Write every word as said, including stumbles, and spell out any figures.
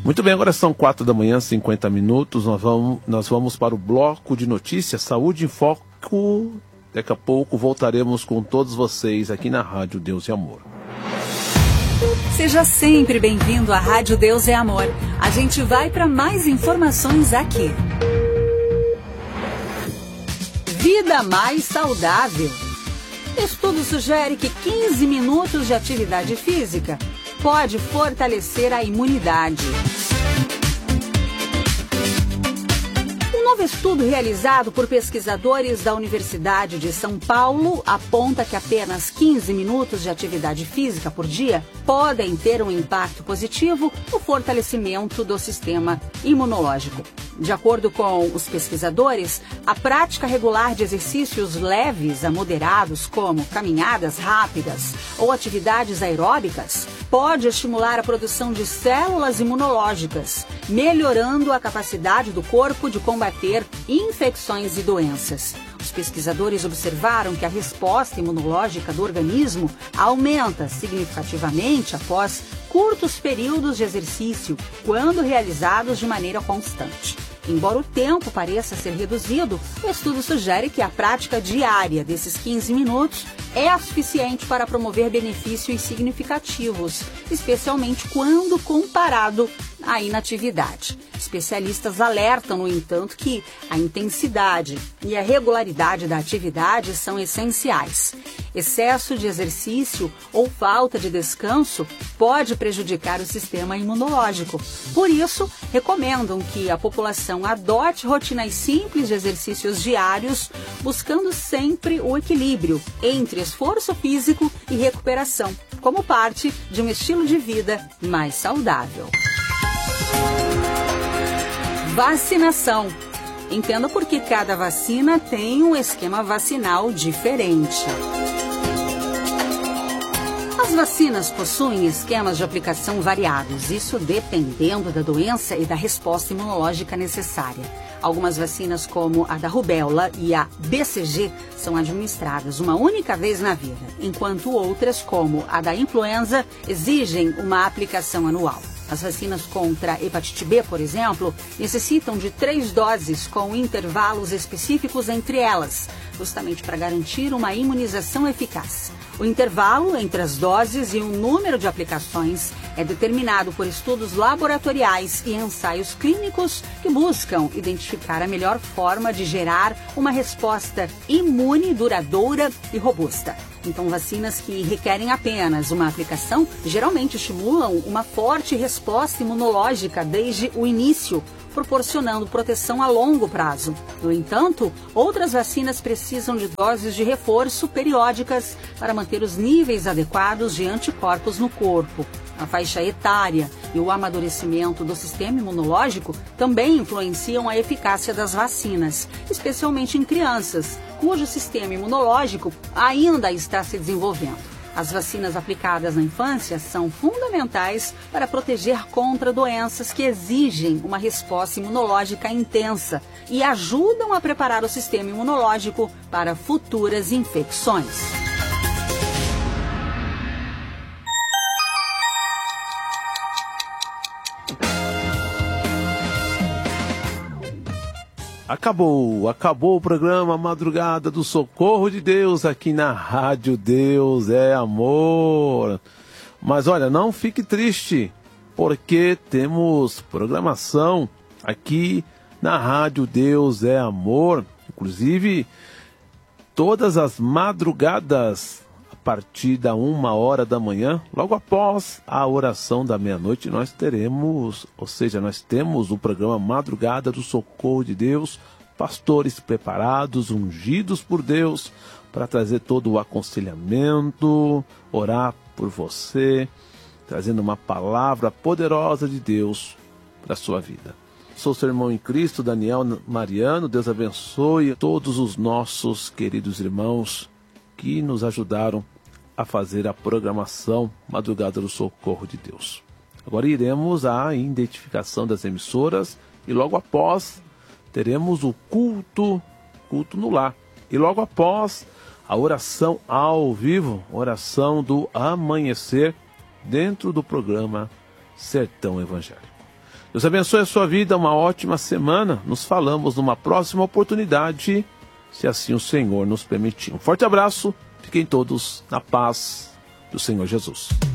Muito bem, agora são quatro da manhã, cinquenta minutos. Nós vamos, nós vamos para o bloco de notícias, Saúde em Foco. Daqui a pouco voltaremos com todos vocês aqui na Rádio Deus e Amor. Seja sempre bem-vindo à Rádio Deus e Amor. A gente vai para mais informações aqui. Vida mais saudável. Estudo sugere que quinze minutos de atividade física pode fortalecer a imunidade. Um novo estudo realizado por pesquisadores da Universidade de São Paulo aponta que apenas quinze minutos de atividade física por dia podem ter um impacto positivo no fortalecimento do sistema imunológico. De acordo com os pesquisadores, a prática regular de exercícios leves a moderados, como caminhadas rápidas ou atividades aeróbicas, pode estimular a produção de células imunológicas, melhorando a capacidade do corpo de combater infecções e doenças. Os pesquisadores observaram que a resposta imunológica do organismo aumenta significativamente após curtos períodos de exercício, quando realizados de maneira constante. Embora o tempo pareça ser reduzido, o estudo sugere que a prática diária desses quinze minutos é a suficiente para promover benefícios significativos, especialmente quando comparado à inatividade. Especialistas alertam, no entanto, que a intensidade e a regularidade da atividade são essenciais. Excesso de exercício ou falta de descanso pode prejudicar o sistema imunológico. Por isso, recomendam que a população adote rotinas simples de exercícios diários, buscando sempre o equilíbrio entre esforço físico e recuperação, como parte de um estilo de vida mais saudável. Vacinação. Entenda por que cada vacina tem um esquema vacinal diferente. As vacinas possuem esquemas de aplicação variados, isso dependendo da doença e da resposta imunológica necessária. Algumas vacinas, como a da rubéola e a B C G, são administradas uma única vez na vida, enquanto outras, como a da influenza, exigem uma aplicação anual. As vacinas contra a hepatite B, por exemplo, necessitam de três doses com intervalos específicos entre elas, justamente para garantir uma imunização eficaz. O intervalo entre as doses e o número de aplicações é determinado por estudos laboratoriais e ensaios clínicos que buscam identificar a melhor forma de gerar uma resposta imune duradoura e robusta. Então, vacinas que requerem apenas uma aplicação geralmente estimulam uma forte resposta imunológica desde o início, proporcionando proteção a longo prazo. No entanto, outras vacinas precisam de doses de reforço periódicas para manter os níveis adequados de anticorpos no corpo. A faixa etária e o amadurecimento do sistema imunológico também influenciam a eficácia das vacinas, especialmente em crianças, cujo sistema imunológico ainda está se desenvolvendo. As vacinas aplicadas na infância são fundamentais para proteger contra doenças que exigem uma resposta imunológica intensa e ajudam a preparar o sistema imunológico para futuras infecções. Acabou, acabou o programa Madrugada do Socorro de Deus aqui na Rádio Deus é Amor. Mas olha, não fique triste, porque temos programação aqui na Rádio Deus é Amor. Inclusive, todas as madrugadas, a partir da uma hora da manhã, logo após a oração da meia-noite, nós teremos, ou seja, nós temos o programa Madrugada do Socorro de Deus, pastores preparados, ungidos por Deus, para trazer todo o aconselhamento, orar por você, trazendo uma palavra poderosa de Deus para a sua vida. Sou seu irmão em Cristo, Daniel Mariano. Deus abençoe todos os nossos queridos irmãos que nos ajudaram a fazer a programação Madrugada do Socorro de Deus. Agora iremos à identificação das emissoras e logo após teremos o culto, culto no lar. E logo após a oração ao vivo, oração do amanhecer, dentro do programa Sertão Evangélico. Deus abençoe a sua vida, uma ótima semana. Nos falamos numa próxima oportunidade, se assim o Senhor nos permitir. Um forte abraço, fiquem todos na paz do Senhor Jesus.